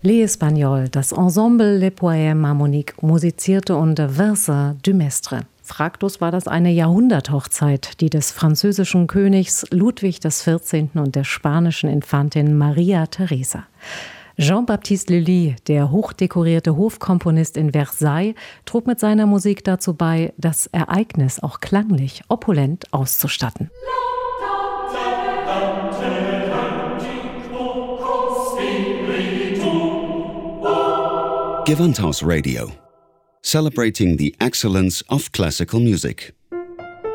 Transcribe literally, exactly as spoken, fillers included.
Les Espagnols, das Ensemble Les Poèmes Harmoniques, musizierte unter Versa du Mestre. Fraglos war das eine Jahrhunderthochzeit, die des französischen Königs Ludwig des vierzehnten und der spanischen Infantin Maria Theresa. Jean-Baptiste Lully, der hochdekorierte Hofkomponist in Versailles, trug mit seiner Musik dazu bei, das Ereignis auch klanglich opulent auszustatten. Gewandhaus Radio, celebrating the excellence of classical music.